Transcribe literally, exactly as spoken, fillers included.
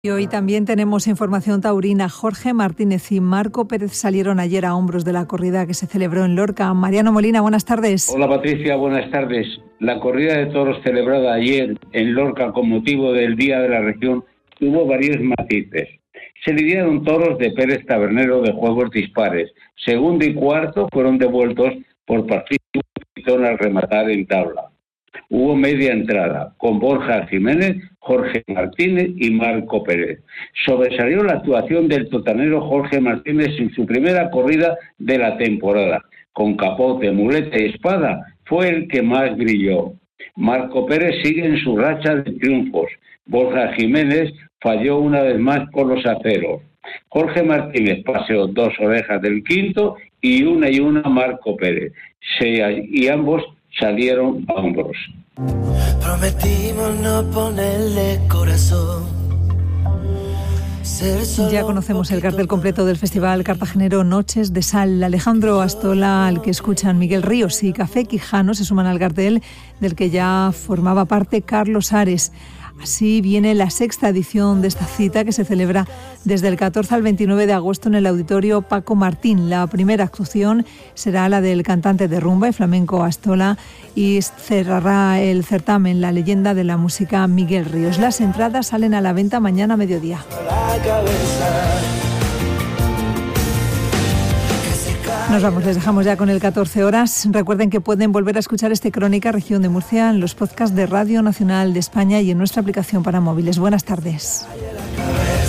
Y hoy también tenemos información taurina. Jorge Martínez y Marco Pérez salieron ayer a hombros de la corrida que se celebró en Lorca. Mariano Molina, buenas tardes. Hola Patricia, buenas tardes. La corrida de toros celebrada ayer en Lorca con motivo del Día de la Región tuvo varios matices. Se lidiaron toros de Pérez Tabernero de juegos dispares. Segundo y cuarto fueron devueltos por participación al rematar en tabla. Hubo media entrada, con Borja Jiménez, Jorge Martínez y Marco Pérez. Sobresalió la actuación del totanero Jorge Martínez en su primera corrida de la temporada. Con capote, muleta y espada, fue el que más brilló. Marco Pérez sigue en su racha de triunfos. Borja Jiménez falló una vez más por los aceros. Jorge Martínez paseó dos orejas del quinto y una y una Marco Pérez. Se, y ambos salieron a hombros. Prometimos no ponerle corazón. Ya conocemos el cartel completo del Festival Cartagenero Noches de Sal. Alejandro Astola, al que escuchan Miguel Ríos y Café Quijano, se suman al cartel del que ya formaba parte Carlos Ares. Así viene la sexta edición de esta cita, que se celebra desde el catorce al veintinueve de agosto en el Auditorio Paco Martín. La primera actuación será la del cantante de rumba y flamenco Astola y cerrará el certamen la leyenda de la música Miguel Ríos. Las entradas salen a la venta mañana a mediodía. Nos vamos, les dejamos ya con el catorce horas. Recuerden que pueden volver a escuchar este Crónica Región de Murcia en los podcasts de Radio Nacional de España y en nuestra aplicación para móviles. Buenas tardes.